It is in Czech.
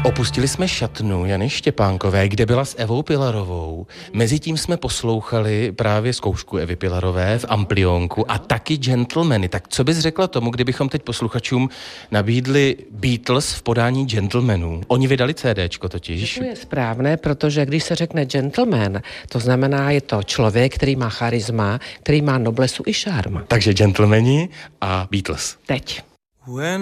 Opustili jsme šatnu Jany Štěpánkové, kde byla s Evou Pilarovou. Mezitím jsme poslouchali právě zkoušku Evy Pilarové v Amplionku a taky Gentlemany. Tak co bys řekla tomu, kdybychom teď posluchačům nabídli Beatles v podání Gentlemanů? Oni vydali CDčko totiž. To je správné, protože když se řekne gentleman, to znamená, je to člověk, který má charisma, který má noblesu i šarm. Takže Gentlemani a Beatles. Teď. When